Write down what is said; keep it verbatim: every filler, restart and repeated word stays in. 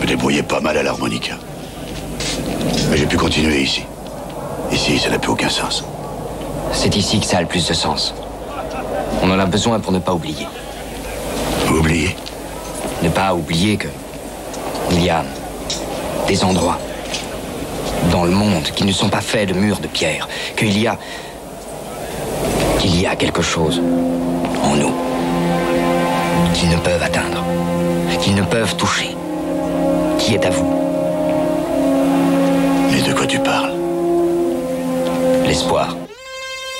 me débrouillais pas mal à l'harmonica. Mais j'ai pu continuer ici. Ici, ça n'a plus aucun sens. C'est ici que ça a le plus de sens. On en a besoin pour ne pas oublier. Oublier? Ne pas oublier que... il y a des endroits dans le monde qui ne sont pas faits de murs de pierre. Qu'il y a... qu'il y a quelque chose en nous qu'ils ne peuvent atteindre, qu'ils ne peuvent toucher, qui est à vous. Mais de quoi tu parles? L'espoir.